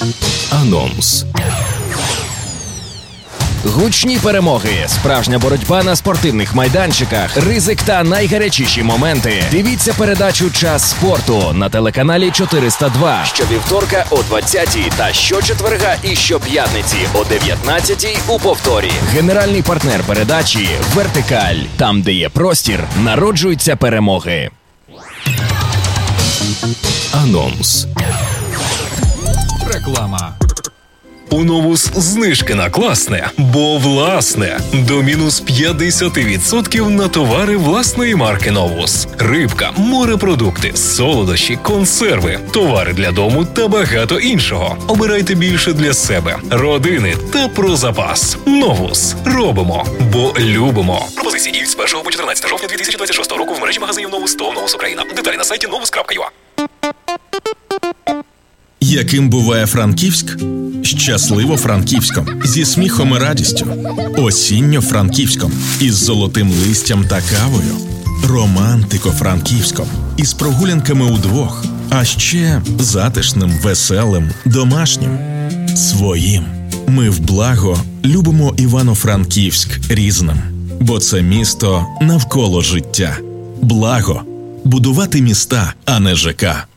Анонс. Гучні перемоги, справжня боротьба на спортивних майданчиках, ризик та найгарячіші моменти. Дивіться передачу «Час спорту» на телеканалі 402 щовівторка о 20-й та щочетверга і щоп'ятниці о 19-й у повторі. Генеральний партнер передачі «Вертикаль». Там, де є простір, народжуються перемоги. Анонс. Реклама. У Новус знижки на класне, бо власне. До мінус 50% на товари власної марки Новус. Рибка, морепродукти, солодощі, консерви, товари для дому та багато іншого. Обирайте більше для себе, родини та про запас. Новус. Робимо, бо любимо. Пропозиції діють з 1 по 14 жовтня 2026 року в мережі магазинів Новус та Новус Україна. Деталі на сайті novus.ua. Яким буває Франківськ? Щасливо-Франківськом, зі сміхом і радістю. Осінньо-Франківськом, із золотим листям та кавою. Романтико-Франківськом, із прогулянками удвох. А ще затишним, веселим, домашнім. Своїм. Ми в благо любимо Івано-Франківськ різним. Бо це місто навколо життя. Благо. Будувати міста, а не ЖК.